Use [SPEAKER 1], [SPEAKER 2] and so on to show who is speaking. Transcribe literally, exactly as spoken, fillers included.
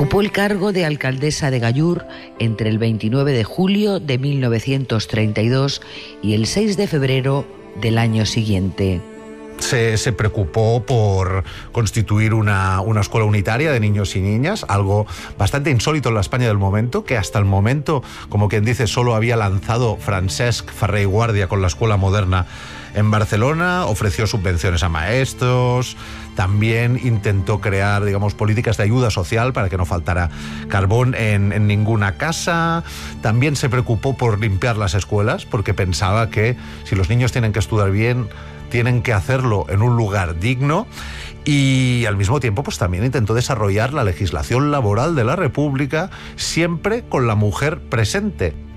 [SPEAKER 1] Ocupó el cargo de alcaldesa de Gallur entre el veintinueve de julio de mil novecientos treinta y dos y el seis de febrero del año siguiente.
[SPEAKER 2] Se, se preocupó por constituir una, una escuela unitaria de niños y niñas, algo bastante insólito en la España del momento, que hasta el momento, como quien dice, solo había lanzado Francesc Ferrer i Guàrdia con la escuela moderna en Barcelona. Ofreció subvenciones a maestros, también intentó crear, digamos, políticas de ayuda social para que no faltara carbón en, en ninguna casa. También se preocupó por limpiar las escuelas, porque pensaba que si los niños tienen que estudiar bien, tienen que hacerlo en un lugar digno, y al mismo tiempo pues también intentó desarrollar la legislación laboral de la República, siempre con la mujer presente.